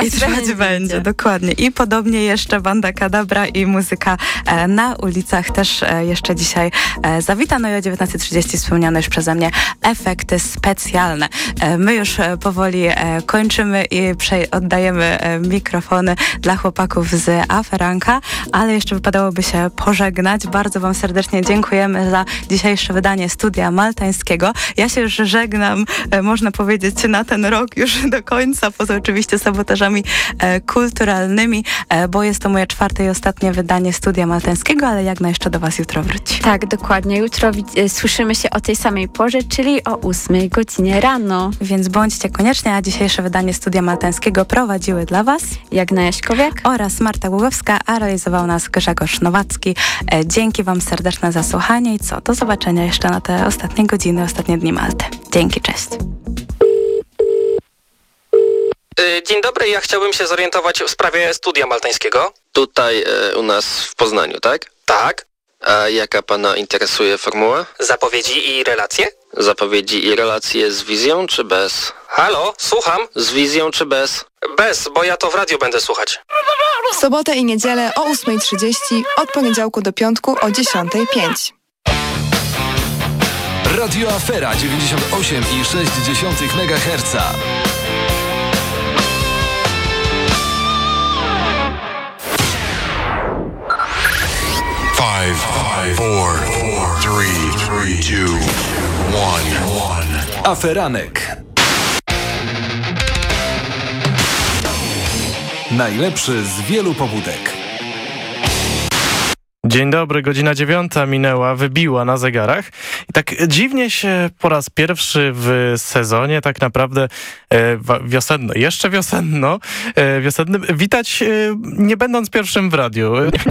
I trwać będzie, dokładnie. I podobnie jeszcze Banda Kadabra i muzyka na ulicach też jeszcze dzisiaj zawita. No i o 19:30 wspomniane już przeze mnie efekty specjalne. My już powoli kończymy i oddajemy mikrofony dla chłopaków z Aferanka, ale jeszcze wypadałoby się pożegnać. Bardzo wam serdecznie dziękujemy za dzisiejsze wydanie Studia Maltańskiego. Ja się już żegnam, można powiedzieć, na ten rok już do końca, poza oczywiście sabotażami kulturalnymi, bo jest to moje 4. i ostatnie wydanie Studia Maltańskiego, ale Jagna jeszcze do was jutro wróci. Tak, dokładnie. Jutro słyszymy się o tej samej porze, czyli o 8 godzinie rano. Więc bądźcie koniecznie, a dzisiejsze wydanie Studia Maltańskiego prowadziły dla was Jagna Jaśkowiak oraz Marta Głogowska, a realizował nas Grzegorz Nowacki. Dzięki wam serdeczne za słuchanie i do zobaczenia jeszcze na te ostatnie godziny, ostatnie dni Malty. Dzięki, cześć. Dzień dobry, ja chciałbym się zorientować w sprawie Studia Maltańskiego. Tutaj u nas w Poznaniu, tak? Tak. A jaka pana interesuje formuła? Zapowiedzi i relacje? Zapowiedzi i relacje z wizją czy bez? Halo, słucham? Z wizją czy bez? Bez, bo ja to w radiu będę słuchać. W sobotę i niedzielę o 8:30, od poniedziałku do piątku o 10:05. Radio Afera 98,6 MHz. 5, 4, 3, 2, 1. Aferanek. Najlepszy z wielu pobudek. Dzień dobry, godzina 9 minęła, wybiła na zegarach i tak dziwnie się po raz pierwszy w sezonie tak naprawdę wiosennym, witać nie będąc pierwszym w radiu.